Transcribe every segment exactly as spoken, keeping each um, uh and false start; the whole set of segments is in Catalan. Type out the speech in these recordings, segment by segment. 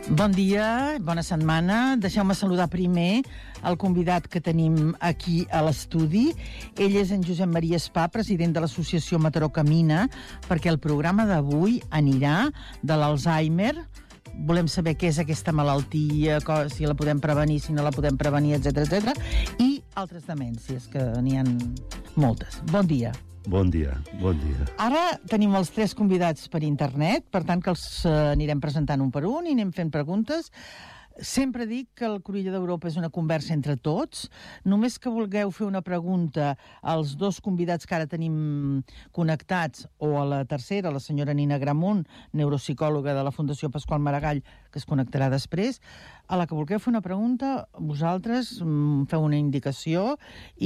Bon dia, bona setmana. Deixeu-me saludar primer el convidat que tenim aquí a l'estudi. Ell és en Josep Maria Espà, president de l'associació Mataró Camina, perquè el programa d'avui anirà de l'Alzheimer. Volem saber què és aquesta malaltia, si la podem prevenir, si no la podem prevenir, etcètera, etcètera, i altres demències, que n'hi ha moltes. Bon dia. Bon dia, bon dia. Ara tenim els tres convidats per internet, per tant que els uh, anirem presentant un per un i anem fent preguntes. Sempre dic que el Cruïlla d'Europa és una conversa entre tots. Només que vulgueu fer una pregunta als dos convidats que ara tenim connectats, o a la tercera, la senyora Nina Gramunt, neuropsicòloga de la Fundació Pasqual Maragall, que es connectarà després, a la que vulgueu fer una pregunta, vosaltres feu una indicació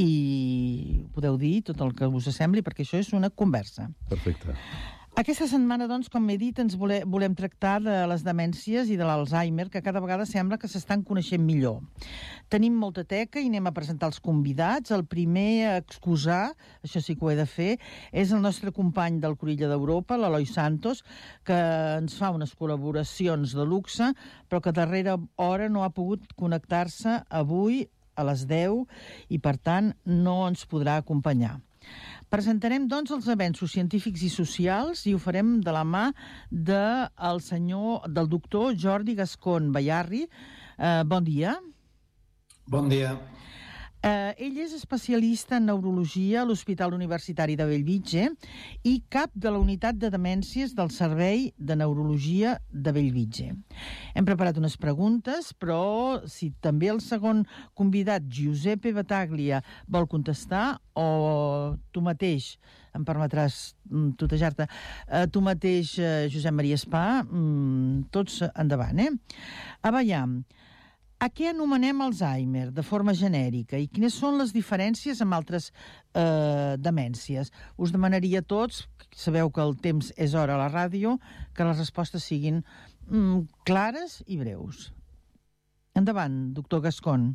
i podeu dir tot el que us sembli, perquè això és una conversa. Perfecte. Aquesta setmana, doncs, com he dit, ens vole, volem tractar de les demències i de l'Alzheimer, que cada vegada sembla que s'estan coneixent millor. Tenim molta teca i anem a presentar els convidats. El primer a excusar, això sí que ho he de fer, és el nostre company del Cruïlla d'Europa, l'Eloi Santos, que ens fa unes col·laboracions de luxe, però que a darrera hora no ha pogut connectar-se avui a les deu i, per tant, no ens podrà acompanyar. Presentarem, doncs, els avenços científics i socials i ho farem de la mà del senyor, del doctor Jordi Gascón Bayarri. Eh, bon dia. Bon dia. Eh, ell és especialista en neurologia a l'Hospital Universitari de Bellvitge i cap de la unitat de demències del Servei de Neurologia de Bellvitge. Hem preparat unes preguntes, però si també el segon convidat, Giuseppe Battaglia, vol contestar, o tu mateix, em permetràs tutejar-te, eh, tu mateix, eh, Josep Maria Espà, mm, tots endavant, eh? A veure, a què anomenem Alzheimer de forma genèrica i quines són les diferències amb altres eh, demències? Us demanaria a tots, sabeu que el temps és hora a la ràdio, que les respostes siguin mm, clares i breus. Endavant, doctor Gascón.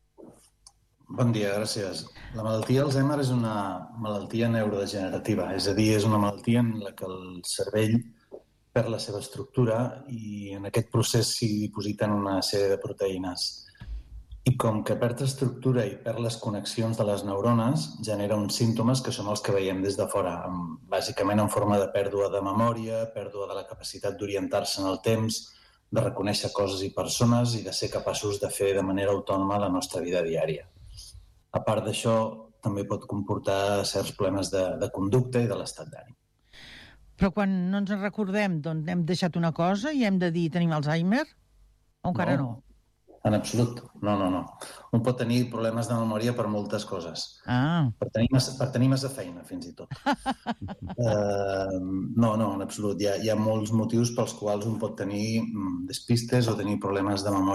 Bon dia, gràcies. La malaltia Alzheimer és una malaltia neurodegenerativa, és a dir, és una malaltia en la que el cervell perd la seva estructura i en aquest procés s'hi dipositen una sèrie de proteïnes. I com que perd estructura i perd les connexions de les neurones, genera uns símptomes que són els que veiem des de fora, bàsicament en forma de pèrdua de memòria, pèrdua de la capacitat d'orientar-se en el temps, de reconèixer coses i persones i de ser capaços de fer de manera autònoma la nostra vida diària. A part d'això, també pot comportar certs problemes de, de conducta i de l'estat d'ànim. Però quan no ens en recordem, doncs hem deixat una cosa i hem de dir tenim Alzheimer? O encara no? no? En absolut, no, no, no. Un pot tenir problemes de memòria per moltes coses. Ah. Per tenir massa, per tenir massa feina, fins i tot. uh, no, no, en absolut. Hi ha, hi ha molts motius pels quals un pot tenir despistes o tenir problemes de memòria